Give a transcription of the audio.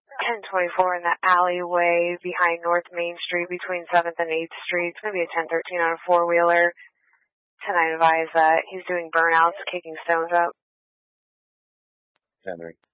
1024 in the alleyway behind North Main Street between 7th and 8th Street. It's going to be a 1013 on a four-wheeler. 10-9 advise that he's doing burnouts, kicking stones up. 10-3.